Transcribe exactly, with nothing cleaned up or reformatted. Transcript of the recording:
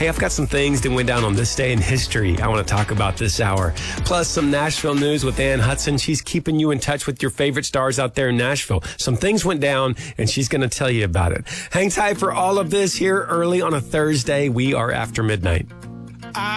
Hey, I've got some things that went down on this day in history I want to talk about this hour. Plus, some Nashville news with Ann Hudson. She's keeping you in touch with your favorite stars out there in Nashville. Some things went down, and she's going to tell you about it. Hang tight for all of this here early on a Thursday. We are After Midnight.